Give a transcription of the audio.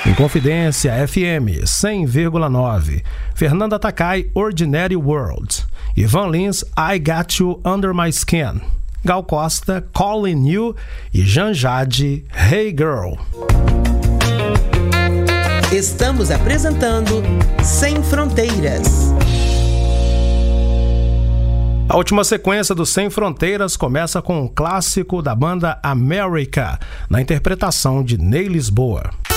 Inconfidência FM 100,9. Fernanda Takai, Ordinary World. Ivan Lins, I Got You Under My Skin. Gal Costa, Calling You. E Jan Jade, Hey Girl. Estamos apresentando Sem Fronteiras. A última sequência do Sem Fronteiras começa com um clássico da banda America, na interpretação de Ney Lisboa.